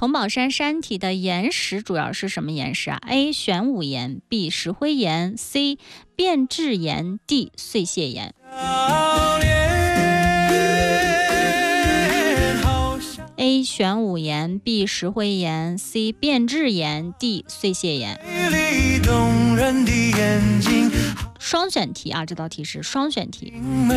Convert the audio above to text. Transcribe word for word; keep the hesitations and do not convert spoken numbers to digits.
红宝山山体的岩石主要是什么岩石啊 ？A. 玄武岩 B. 石灰岩 C. 变质岩 D. 碎屑岩。A. 玄武岩 B. 石灰岩 C. 变质岩 D. 碎屑岩。双选题啊，这道题是双选题。